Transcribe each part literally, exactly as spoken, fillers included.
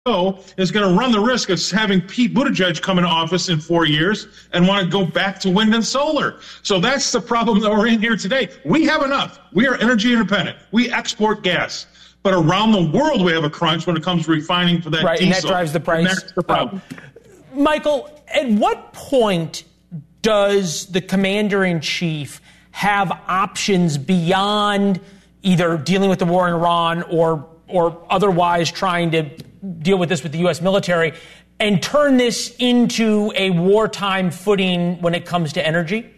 is going to run the risk of having Pete Buttigieg come into office in four years and want to go back to wind and solar. So that's the problem that we're in here today. We have enough. We are energy independent. We export gas. But around the world, we have a crunch when it comes to refining for that right, diesel. And that drives the price. That's the problem. Uh, Michael, at what point does the commander-in-chief have options beyond either dealing with the war in Iran or or otherwise trying to deal with this with the U S military and turn this into a wartime footing when it comes to energy?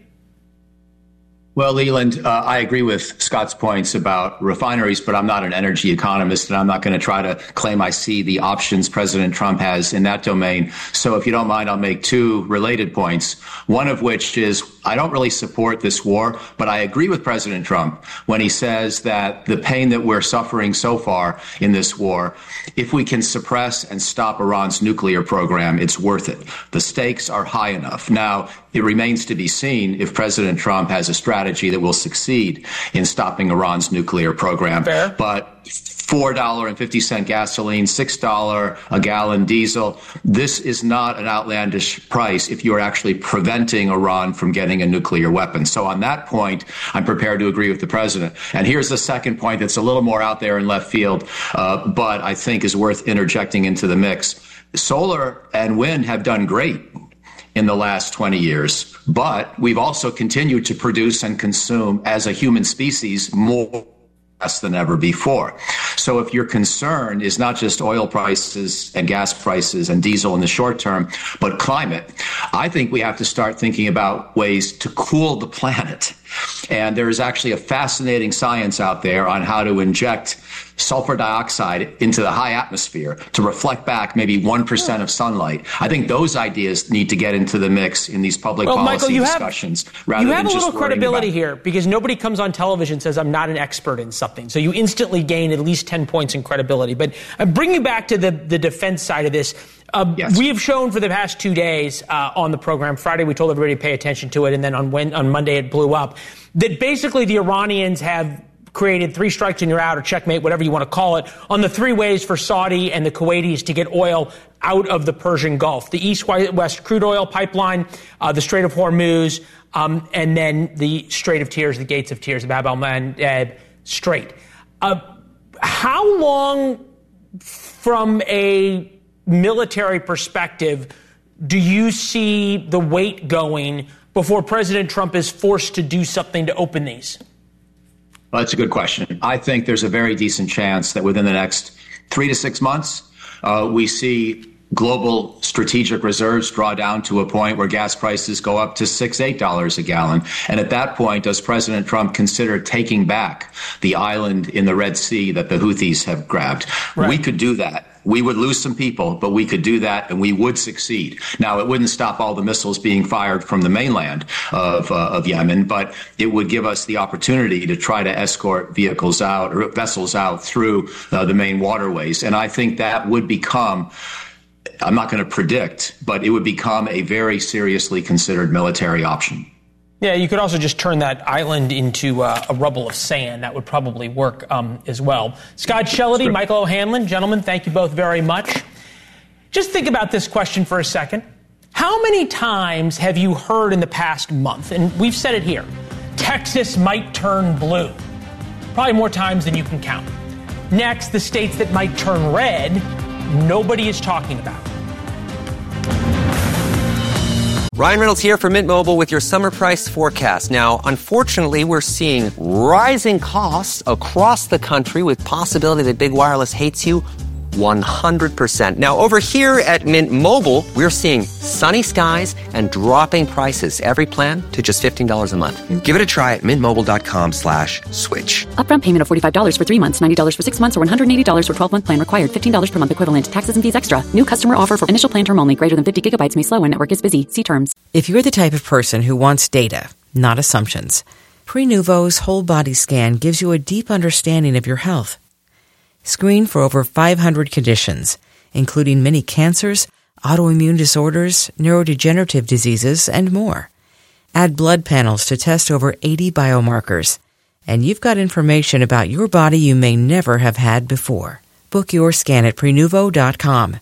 Well, Leland, uh, I agree with Scott's points about refineries, but I'm not an energy economist, and I'm not going to try to claim I see the options President Trump has in that domain. So if you don't mind, I'll make two related points, one of which is I don't really support this war, but I agree with President Trump when he says that the pain that we're suffering so far in this war, if we can suppress and stop Iran's nuclear program, it's worth it. The stakes are high enough. Now, it remains to be seen if President Trump has a strategy that will succeed in stopping Iran's nuclear program. Fair. But four dollars and fifty cents gasoline, six dollars a gallon diesel, this is not an outlandish price if you're actually preventing Iran from getting a nuclear weapon. So on that point, I'm prepared to agree with the president. And here's the second point that's a little more out there in left field, uh, but I think is worth interjecting into the mix. Solar and wind have done great in the last twenty years, but we've also continued to produce and consume as a human species more than ever before. So if your concern is not just oil prices and gas prices and diesel in the short term, but climate, I think we have to start thinking about ways to cool the planet. And there is actually a fascinating science out there on how to inject sulfur dioxide into the high atmosphere to reflect back maybe one percent of sunlight. I think those ideas need to get into the mix in these public well, policy Michael, you discussions. Have, rather you have than a just little credibility about- here because nobody comes on television and says, I'm not an expert in something. So you instantly gain at least ten points in credibility. But uh, bring you back to the, the defense side of this. Uh, yes. We have shown for the past two days uh, on the program, Friday we told everybody to pay attention to it, and then on, when, on Monday it blew up, that basically the Iranians have created three strikes and you're out, or checkmate, whatever you want to call it, on the three ways for Saudi and the Kuwaitis to get oil out of the Persian Gulf. The East-West crude oil pipeline, uh, the Strait of Hormuz, um, and then the Strait of Tears, the Gates of Tears, the Bab el-Mandeb Strait. Uh, how long from a military perspective do you see the weight going before President Trump is forced to do something to open these? Well, that's a good question. I think there's a very decent chance that within the next three to six months, uh, we see global strategic reserves draw down to a point where gas prices go up to six, eight dollars a gallon. And at that point, does President Trump consider taking back the island in the Red Sea that the Houthis have grabbed? Right. We could do that. We would lose some people, but we could do that and we would succeed. Now, it wouldn't stop all the missiles being fired from the mainland of, uh, of Yemen, but it would give us the opportunity to try to escort vehicles out or vessels out through uh, the main waterways. And I think that would become, I'm not going to predict, but it would become a very seriously considered military option. Yeah, you could also just turn that island into uh, a rubble of sand. That would probably work um, as well. Scott Shellady, Michael O'Hanlon, gentlemen, thank you both very much. Just think about this question for a second. How many times have you heard in the past month, and we've said it here, Texas might turn blue? Probably more times than you can count. Next, the states that might turn red, nobody is talking about. Ryan Reynolds here from Mint Mobile with your summer price forecast. Now, unfortunately, we're seeing rising costs across the country with possibility that big wireless hates you one hundred percent. Now, over here at Mint Mobile, we're seeing sunny skies and dropping prices. Every plan to just fifteen dollars a month. Give it a try at mintmobile.com slash switch. Upfront payment of forty-five dollars for three months, ninety dollars for six months, or one hundred eighty dollars for twelve-month plan required. fifteen dollars per month equivalent. Taxes and fees extra. New customer offer for initial plan term only. Greater than fifty gigabytes may slow when network is busy. See terms. If you're the type of person who wants data, not assumptions, Prenuvo's whole body scan gives you a deep understanding of your health. Screen for over five hundred conditions, including many cancers, autoimmune disorders, neurodegenerative diseases, and more. Add blood panels to test over eighty biomarkers. And you've got information about your body you may never have had before. book your scan at prenuvo dot com.